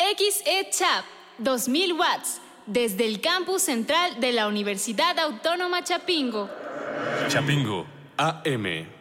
XE Chap, 2000 watts, desde el campus central de la Universidad Autónoma Chapingo. Chapingo, AM.